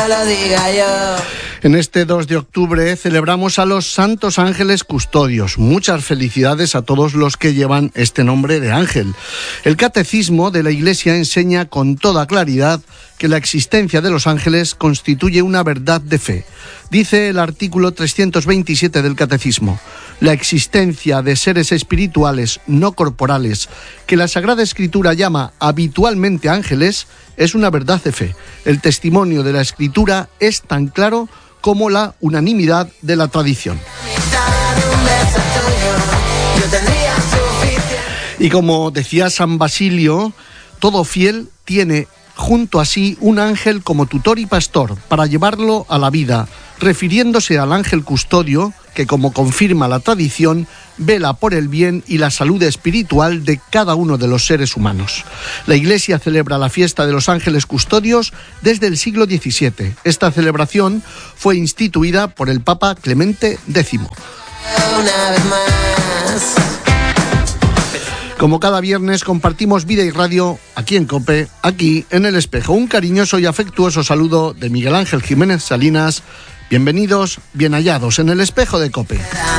no lo diga yo. En este 2 de octubre celebramos a los Santos Ángeles Custodios. Muchas felicidades a todos los que llevan este nombre de ángel. El Catecismo de la Iglesia enseña con toda claridad que la existencia de los ángeles constituye una verdad de fe. Dice el artículo 327 del Catecismo: la existencia de seres espirituales no corporales, que la Sagrada Escritura llama habitualmente ángeles, es una verdad de fe. El testimonio de la Escritura es tan claro como la unanimidad de la tradición. Y como decía San Basilio, todo fiel tiene junto a sí un ángel como tutor y pastor para llevarlo a la vida, refiriéndose al ángel custodio que, como confirma la tradición, vela por el bien y la salud espiritual de cada uno de los seres humanos. La Iglesia celebra la fiesta de los ángeles custodios desde el siglo XVII. Esta celebración fue instituida por el Papa Clemente X. Una vez más. Como cada viernes compartimos vida y radio aquí en COPE, aquí en El Espejo. Un cariñoso y afectuoso saludo de Miguel Ángel Jiménez Salinas. Bienvenidos, bien hallados en El Espejo de COPE.